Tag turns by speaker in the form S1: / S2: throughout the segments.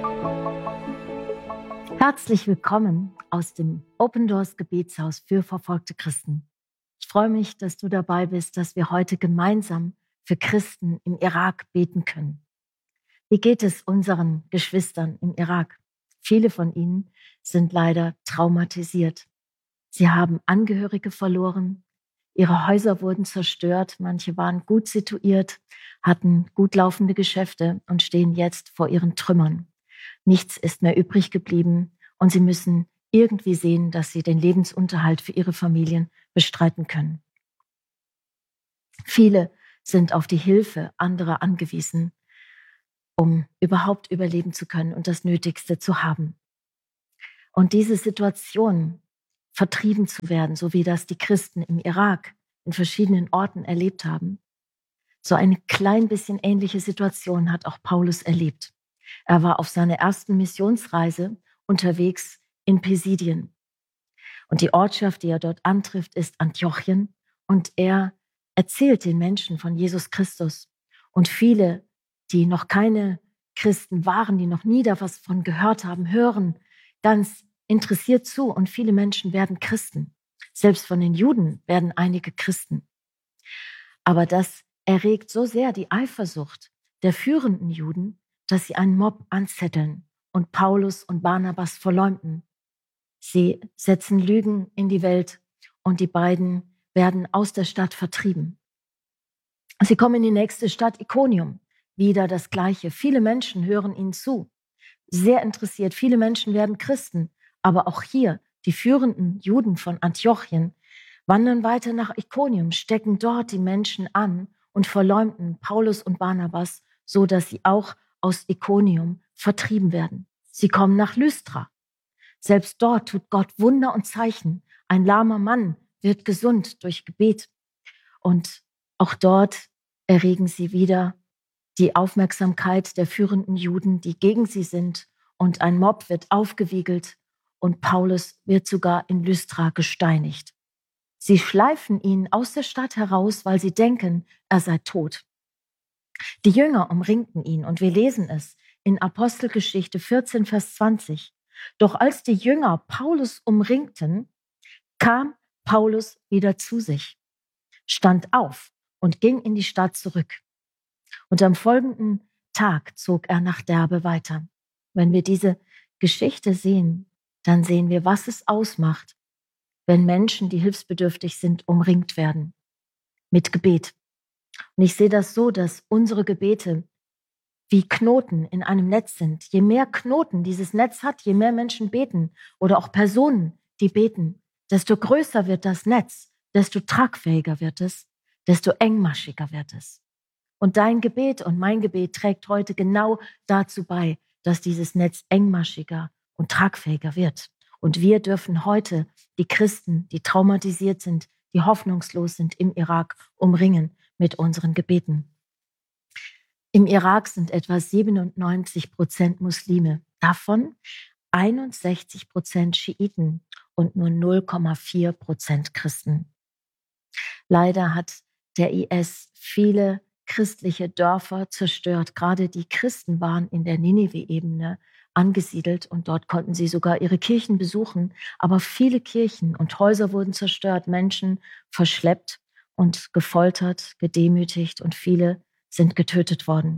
S1: Herzlich willkommen aus dem Open Doors Gebetshaus für verfolgte Christen. Ich freue mich, dass du dabei bist, dass wir heute gemeinsam für Christen im Irak beten können. Wie geht es unseren Geschwistern im Irak? Viele von ihnen sind leider traumatisiert. Sie haben Angehörige verloren, ihre Häuser wurden zerstört, manche waren gut situiert, hatten gut laufende Geschäfte und stehen jetzt vor ihren Trümmern. Nichts ist mehr übrig geblieben und sie müssen irgendwie sehen, dass sie den Lebensunterhalt für ihre Familien bestreiten können. Viele sind auf die Hilfe anderer angewiesen, um überhaupt überleben zu können und das Nötigste zu haben. Und diese Situation, vertrieben zu werden, so wie das die Christen im Irak in verschiedenen Orten erlebt haben, so eine klein bisschen ähnliche Situation hat auch Paulus erlebt. Er war auf seiner ersten Missionsreise unterwegs in Pisidien. Und die Ortschaft, die er dort antrifft, ist Antiochien. Und er erzählt den Menschen von Jesus Christus. Und viele, die noch keine Christen waren, die noch nie davon gehört haben, hören ganz interessiert zu. Und viele Menschen werden Christen. Selbst von den Juden werden einige Christen. Aber das erregt so sehr die Eifersucht der führenden Juden, dass sie einen Mob anzetteln und Paulus und Barnabas verleumden. Sie setzen Lügen in die Welt und die beiden werden aus der Stadt vertrieben. Sie kommen in die nächste Stadt, Ikonium. Wieder das Gleiche. Viele Menschen hören ihnen zu. Sehr interessiert. Viele Menschen werden Christen. Aber auch hier, die führenden Juden von Antiochien wandern weiter nach Ikonium, stecken dort die Menschen an und verleumden Paulus und Barnabas, so dass sie auch aus Ikonium vertrieben werden. Sie kommen nach Lystra. Selbst dort tut Gott Wunder und Zeichen. Ein lahmer Mann wird gesund durch Gebet. Und auch dort erregen sie wieder die Aufmerksamkeit der führenden Juden, die gegen sie sind. Und ein Mob wird aufgewiegelt und Paulus wird sogar in Lystra gesteinigt. Sie schleifen ihn aus der Stadt heraus, weil sie denken, er sei tot. Die Jünger umringten ihn und wir lesen es in Apostelgeschichte 14, Vers 20. Doch als die Jünger Paulus umringten, kam Paulus wieder zu sich, stand auf und ging in die Stadt zurück. Und am folgenden Tag zog er nach Derbe weiter. Wenn wir diese Geschichte sehen, dann sehen wir, was es ausmacht, wenn Menschen, die hilfsbedürftig sind, umringt werden mit Gebet. Und ich sehe das so, dass unsere Gebete wie Knoten in einem Netz sind. Je mehr Knoten dieses Netz hat, je mehr Menschen beten oder auch Personen, die beten, desto größer wird das Netz, desto tragfähiger wird es, desto engmaschiger wird es. Und dein Gebet und mein Gebet trägt heute genau dazu bei, dass dieses Netz engmaschiger und tragfähiger wird. Und wir dürfen heute die Christen, die traumatisiert sind, die hoffnungslos sind im Irak, umringen mit unseren Gebeten. Im Irak sind etwa 97% Muslime, davon 61% Schiiten und nur 0,4% Christen. Leider hat der IS viele christliche Dörfer zerstört. Gerade die Christen waren in der Ninive-Ebene angesiedelt und dort konnten sie sogar ihre Kirchen besuchen. Aber viele Kirchen und Häuser wurden zerstört, Menschen verschleppt und gefoltert, gedemütigt und viele sind getötet worden.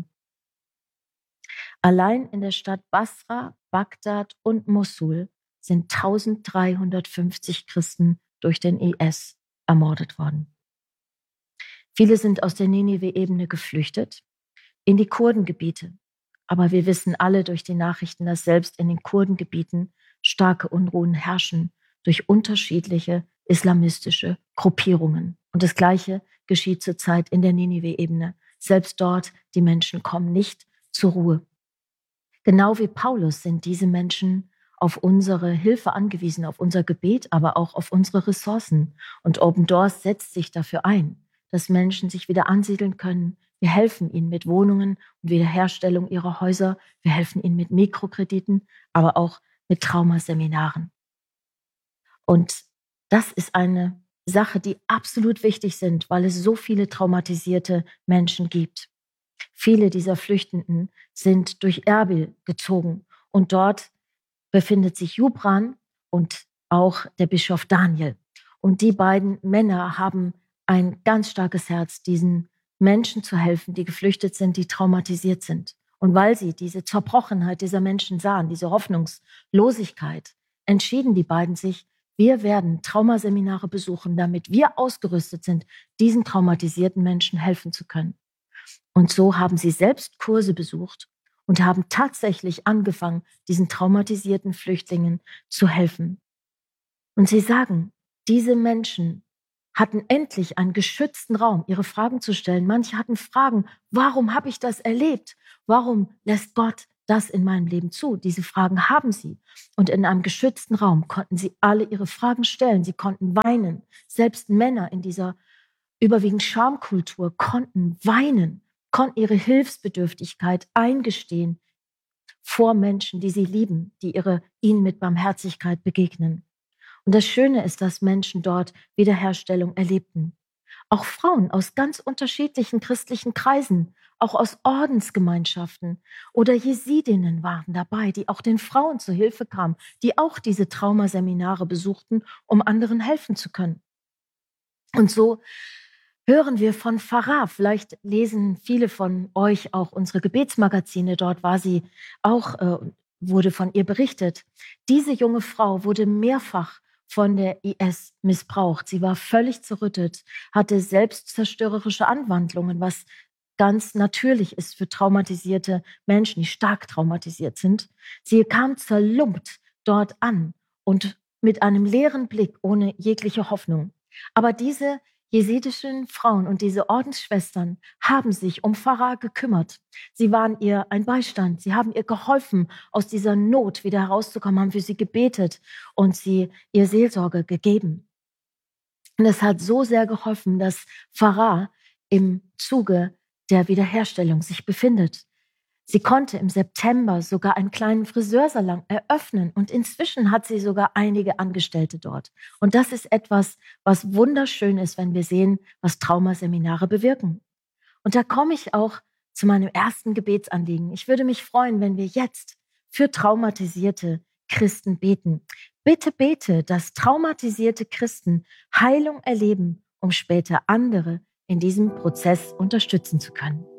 S1: Allein in der Stadt Basra, Bagdad und Mosul sind 1350 Christen durch den IS ermordet worden. Viele sind aus der Ninive-Ebene geflüchtet in die Kurdengebiete. Aber wir wissen alle durch die Nachrichten, dass selbst in den Kurdengebieten starke Unruhen herrschen durch unterschiedliche islamistische Gruppierungen. Und das Gleiche geschieht zurzeit in der Ninive-Ebene. Selbst dort, die Menschen kommen nicht zur Ruhe. Genau wie Paulus sind diese Menschen auf unsere Hilfe angewiesen, auf unser Gebet, aber auch auf unsere Ressourcen. Und Open Doors setzt sich dafür ein, dass Menschen sich wieder ansiedeln können. Wir helfen ihnen mit Wohnungen und Wiederherstellung ihrer Häuser. Wir helfen ihnen mit Mikrokrediten, aber auch mit Traumaseminaren. Und das ist eine Sache, die absolut wichtig sind, weil es so viele traumatisierte Menschen gibt. Viele dieser Flüchtenden sind durch Erbil gezogen Und dort befindet sich Jubran und auch der Bischof Daniel. Und die beiden Männer haben ein ganz starkes Herz, diesen Menschen zu helfen, die geflüchtet sind, die traumatisiert sind. Und weil sie diese Zerbrochenheit dieser Menschen sahen, diese Hoffnungslosigkeit, entschieden die beiden sich, wir werden Traumaseminare besuchen, damit wir ausgerüstet sind, diesen traumatisierten Menschen helfen zu können. Und so haben sie selbst Kurse besucht und haben tatsächlich angefangen, diesen traumatisierten Flüchtlingen zu helfen. Und sie sagen, diese Menschen hatten endlich einen geschützten Raum, ihre Fragen zu stellen. Manche hatten Fragen, warum habe ich das erlebt? Warum lässt Gott das in meinem Leben zu? Diese Fragen haben sie. Und in einem geschützten Raum konnten sie alle ihre Fragen stellen. Sie konnten weinen. Selbst Männer in dieser überwiegend Schamkultur konnten weinen, konnten ihre Hilfsbedürftigkeit eingestehen vor Menschen, die sie lieben, die ihnen mit Barmherzigkeit begegnen. Und das Schöne ist, dass Menschen dort Wiederherstellung erlebten. Auch Frauen aus ganz unterschiedlichen christlichen Kreisen, auch aus Ordensgemeinschaften oder Jesidinnen waren dabei, die auch den Frauen zu Hilfe kamen, die auch diese Traumaseminare besuchten, um anderen helfen zu können. Und so hören wir von Farah. Vielleicht lesen viele von euch auch unsere Gebetsmagazine. Dort war sie auch, wurde von ihr berichtet. Diese junge Frau wurde mehrfach von der IS missbraucht. Sie war völlig zerrüttet, hatte selbstzerstörerische Anwandlungen, was ganz natürlich ist für traumatisierte Menschen, die stark traumatisiert sind. Sie kam zerlumpt dort an und mit einem leeren Blick, ohne jegliche Hoffnung. Aber diese jesidischen Frauen und diese Ordensschwestern haben sich um Farah gekümmert. Sie waren ihr ein Beistand. Sie haben ihr geholfen, aus dieser Not wieder herauszukommen, haben für sie gebetet und sie ihr Seelsorge gegeben. Und es hat so sehr geholfen, dass Farah im Zuge der Wiederherstellung sich befindet. Sie konnte im September sogar einen kleinen Friseursalon eröffnen und inzwischen hat sie sogar einige Angestellte dort. Und das ist etwas, was wunderschön ist, wenn wir sehen, was Traumaseminare bewirken. Und da komme ich auch zu meinem ersten Gebetsanliegen. Ich würde mich freuen, wenn wir jetzt für traumatisierte Christen beten. Bitte bete, dass traumatisierte Christen Heilung erleben, um später andere in diesem Prozess unterstützen zu können.